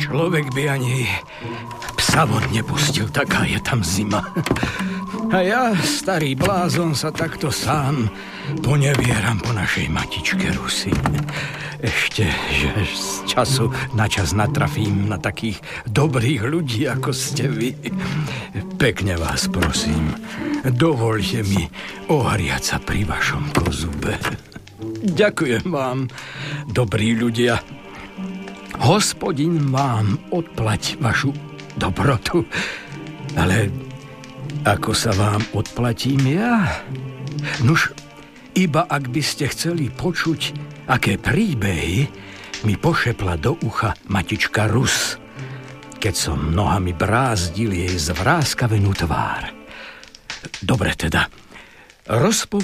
Človek by ani psa von nepustil, taká je tam zima. A ja, starý blázon, sa takto sám ponevieram po našej matičke Rusi. Ešte, že z času na čas natrafím na takých dobrých ľudí, ako ste vy. Pekne vás prosím, dovoľte mi ohriať sa pri vašom kozube. Ďakujem vám, dobrí ľudia. Hospodin vám odplať vašu dobrotu, ale ako sa vám odplatím ja? Nuž, iba ak by ste chceli počuť, aké príbehy mi pošepla do ucha matička Rus, keď som nohami brázdil jej zvráskavenú tvár. Dobre teda,